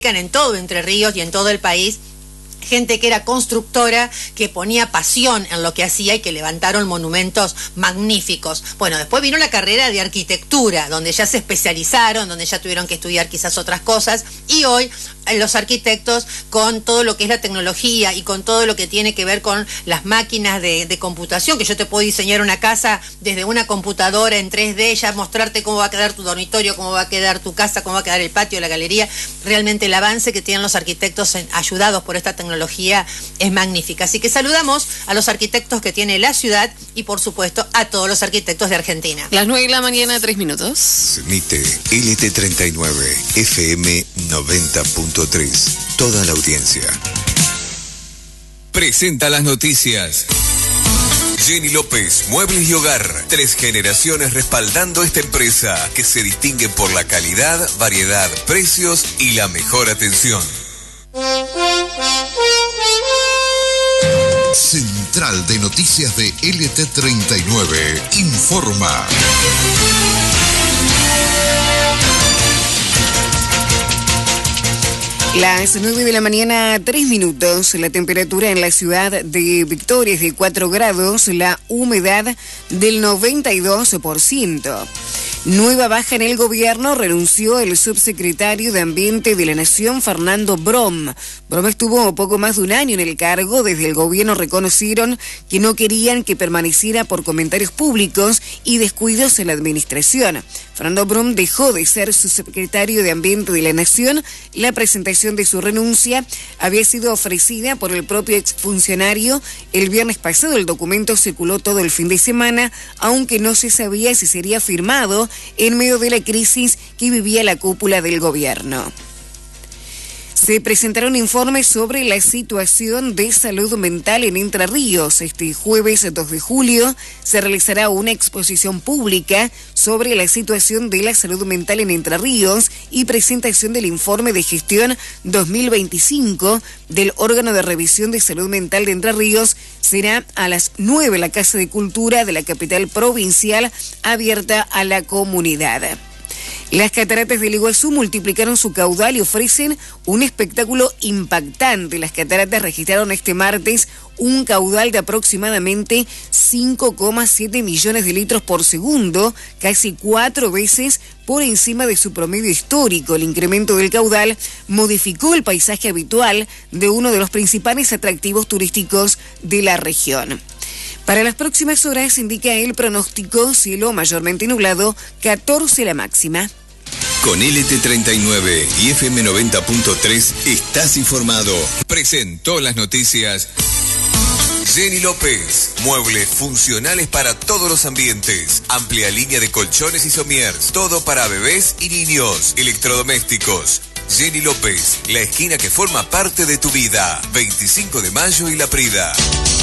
en todo Entre Ríos y en todo el país, gente que era constructora, que ponía pasión en lo que hacía y que levantaron monumentos magníficos. Bueno, después vino la carrera de arquitectura, donde ya se especializaron, donde ya tuvieron que estudiar quizás otras cosas, y hoy los arquitectos, con todo lo que es la tecnología y con todo lo que tiene que ver con las máquinas de computación, que yo te puedo diseñar una casa desde una computadora en 3D, ya mostrarte cómo va a quedar tu dormitorio, cómo va a quedar tu casa, cómo va a quedar el patio, la galería. Realmente el avance que tienen los arquitectos ayudados por esta tecnología es magnífica. Así que saludamos a los arquitectos que tiene la ciudad y, por supuesto, a todos los arquitectos de Argentina. Las 9 de la mañana, 3 minutos. Se emite LT39, FM 90.3. Toda la audiencia presenta las noticias. Jenny López, Muebles y Hogar. 3 generaciones respaldando esta empresa que se distingue por la calidad, variedad, precios y la mejor atención. Central de Noticias de LT39 informa. Las 9 de la mañana, 3 minutos. La temperatura en la ciudad de Victoria es de 4 grados, la humedad del 92%. Nueva baja en el gobierno, renunció el subsecretario de Ambiente de la Nación, Fernando Brom. Brom estuvo poco más de un año en el cargo. Desde el gobierno reconocieron que no querían que permaneciera por comentarios públicos y descuidos en la administración. Fernando Brom dejó de ser subsecretario de Ambiente de la Nación. La presentación de su renuncia había sido ofrecida por el propio exfuncionario el viernes pasado. El documento circuló todo el fin de semana, aunque no se sabía si sería firmado en medio de la crisis que vivía la cúpula del gobierno. Se presentaron informes sobre la situación de salud mental en Entre Ríos. Este jueves 2 de julio se realizará una exposición pública sobre la situación de la salud mental en Entre Ríos y presentación del informe de gestión 2025 del órgano de revisión de salud mental de Entre Ríos. Será a las 9 en la Casa de Cultura de la capital provincial, abierta a la comunidad. Las cataratas del Iguazú multiplicaron su caudal y ofrecen un espectáculo impactante. Las cataratas registraron este martes un caudal de aproximadamente 5,7 millones de litros por segundo, casi 4 veces por encima de su promedio histórico. El incremento del caudal modificó el paisaje habitual de uno de los principales atractivos turísticos de la región. Para las próximas horas indica el pronóstico cielo mayormente nublado, 14 la máxima. Con LT39 y FM 90.3 estás informado. Presentó las noticias Jenny López. Muebles funcionales para todos los ambientes. Amplia línea de colchones y somiers. Todo para bebés y niños. Electrodomésticos. Jenny López, la esquina que forma parte de tu vida. 25 de mayo y La Prida.